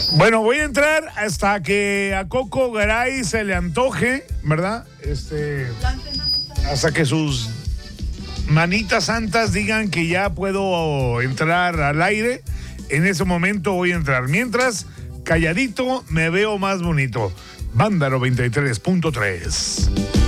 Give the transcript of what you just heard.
Bueno, voy a entrar hasta que a Coco Garay se le antoje, ¿verdad? Hasta que sus manitas santas digan que ya puedo entrar al aire. En ese momento voy a entrar. Mientras, calladito, me veo más bonito. Banda 93.3.